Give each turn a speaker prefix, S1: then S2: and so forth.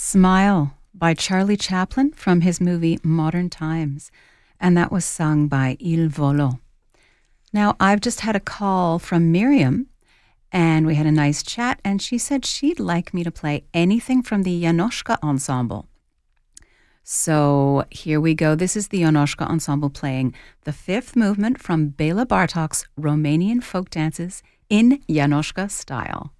S1: Smile by Charlie Chaplin from his movie Modern Times, and that was sung by Il Volo. Now, I've just had a call from Miriam, and we had a nice chat, and she said she'd like me to play anything from the Janoschka Ensemble. So here we go. This is the Janoschka Ensemble playing the fifth movement from Bela Bartok's Romanian folk dances in Janoschka style.